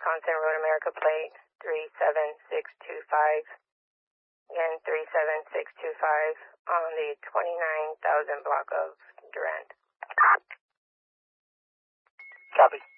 Wisconsin Road America plate 37625. Again, 37625 on the 29,000 block of Durand. Copy.